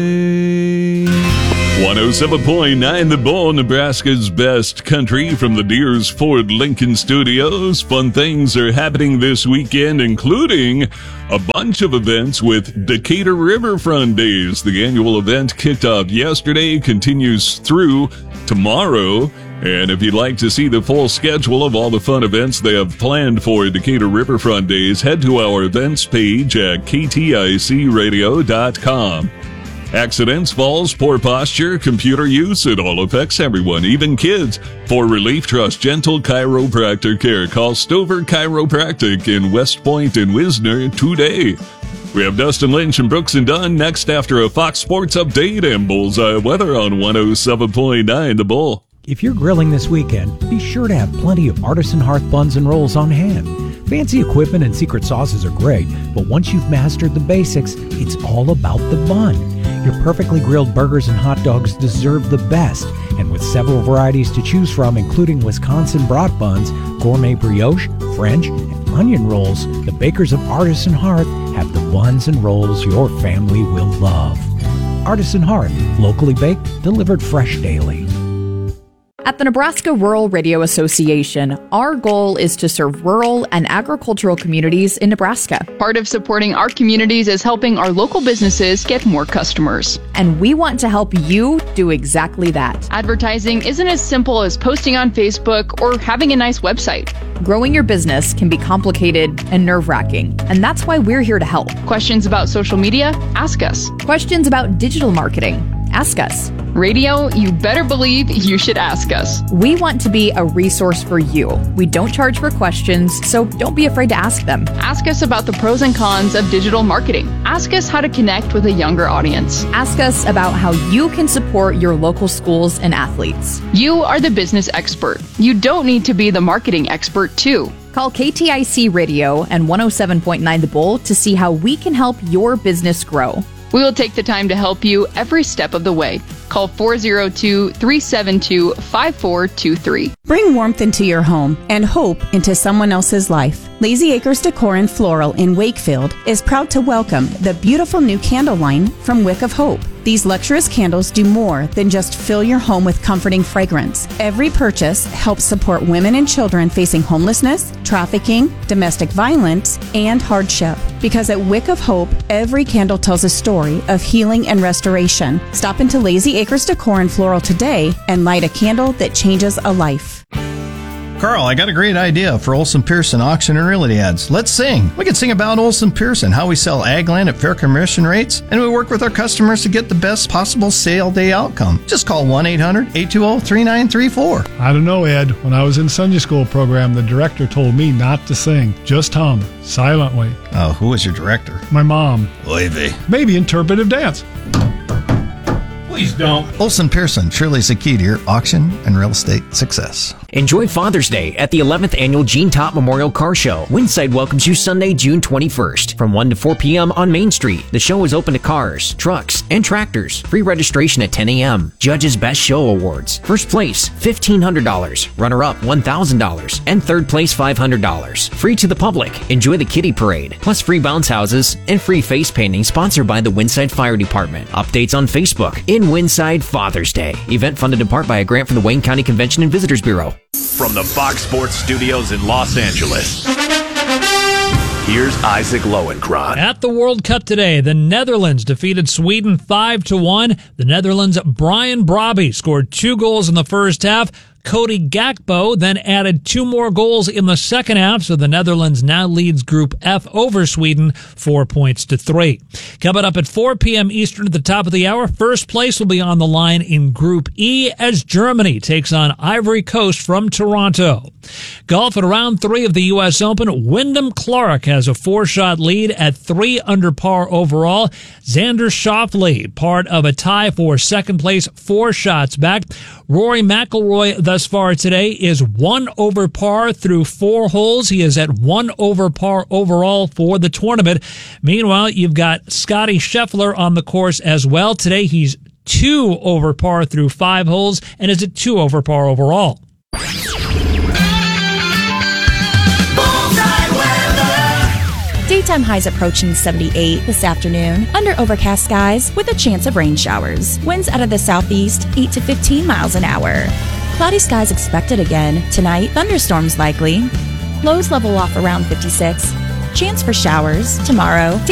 107.9 The Bull, Nebraska's best country, from the Deers Ford Lincoln Studios. Fun things are happening this weekend, including a bunch of events with Decatur Riverfront Days. The annual event kicked off yesterday, continues through tomorrow. And if you'd like to see the full schedule of all the fun events they have planned for Decatur Riverfront Days, head to our events page at kticradio.com. Accidents, falls, poor posture, computer use, it all affects everyone, even kids. For Relief Trust Gentle Chiropractor Care, call Stover Chiropractic in West Point and Wisner today. We have Dustin Lynch and Brooks and Dunn next after a Fox Sports update and Bullseye weather on 107.9 The Bull. If you're grilling this weekend, be sure to have plenty of Artisan Hearth buns and rolls on hand. Fancy equipment and secret sauces are great, but once you've mastered the basics, it's all about the bun. Your perfectly grilled burgers and hot dogs deserve the best, and with several varieties to choose from, including Wisconsin brat buns, gourmet brioche, French, and onion rolls, the bakers of Artisan Hearth have the buns and rolls your family will love. Artisan Hearth, locally baked, delivered fresh daily. At the Nebraska Rural Radio Association, our goal is to serve rural and agricultural communities in Nebraska. Part of supporting our communities is helping our local businesses get more customers. And we want to help you do exactly that. Advertising isn't as simple as posting on Facebook or having a nice website. Growing your business can be complicated and nerve-wracking, and that's why we're here to help. Questions about social media? Ask us. Questions about digital marketing? Ask us. Radio, you better believe you should ask us. We want to be a resource for you. We don't charge for questions, so don't be afraid to ask them. Ask us about the pros and cons of digital marketing. Ask us how to connect with a younger audience. Ask us about how you can support your local schools and athletes. You are the business expert. You don't need to be the marketing expert, too. Call KTIC Radio and 107.9 The Bull to see how we can help your business grow. We will take the time to help you every step of the way. Call 402-372-5423. Bring warmth into your home and hope into someone else's life. Lazy Acres Decor and Floral in Wakefield is proud to welcome the beautiful new candle line from Wick of Hope. These luxurious candles do more than just fill your home with comforting fragrance. Every purchase helps support women and children facing homelessness, trafficking, domestic violence, and hardship. Because at Wick of Hope, every candle tells a story of healing and restoration. Stop into Lazy Acres Decor and Floral today and light a candle that changes a life. Carl, I got a great idea for Olson Pearson auction and realty ads. Let's sing. We can sing about Olson Pearson, how we sell ag land at fair commission rates, and we work with our customers to get the best possible sale day outcome. Just call 1-800-820-3934. I don't know, Ed. When I was in Sunday school program, the director told me not to sing. Just hum, silently. Oh, who was your director? My mom. Oy vey. Maybe interpretive dance. Please don't. Olson Pearson, surely is the key to your auction and real estate success. Enjoy Father's Day at the 11th Annual Gene Top Memorial Car Show. Windside welcomes you Sunday, June 21st from 1 to 4 p.m. on Main Street. The show is open to cars, trucks, and tractors. Free registration at 10 a.m. Judges Best Show Awards. First place, $1,500. Runner-up, $1,000. And third place, $500. Free to the public. Enjoy the kiddie parade. Plus free bounce houses and free face painting sponsored by the Windside Fire Department. Updates on Facebook. In Windside Father's Day. Event funded in part by a grant from the Wayne County Convention and Visitors Bureau. From the Fox Sports Studios in Los Angeles, here's Isaac Lowenkron. At the World Cup today, the Netherlands defeated Sweden 5-1. The Netherlands' Brian Brobby scored 2 goals in the first half. Cody Gakpo then added 2 more goals in the second half, so the Netherlands now leads Group F over Sweden 4-3. Coming up at 4 p.m. Eastern at the top of the hour, first place will be on the line in Group E as Germany takes on Ivory Coast from Toronto. Golf at round 3 of the U.S. Open, Wyndham Clark has a 4-shot lead at 3 under par overall. Xander Schauffele, part of a tie for second place, 4 shots back. Rory McIlroy thus far today is 1 over par through 4 holes. He is at 1 over par overall for the tournament. Meanwhile, you've got Scotty Scheffler on the course as well. Today he's 2 over par through 5 holes and is at 2 over par overall. Daytime highs approaching 78 this afternoon, under overcast skies with a chance of rain showers. Winds out of the southeast, 8 to 15 miles an hour. Cloudy skies expected again. Tonight, thunderstorms likely. Lows level off around 56. Chance for showers tomorrow.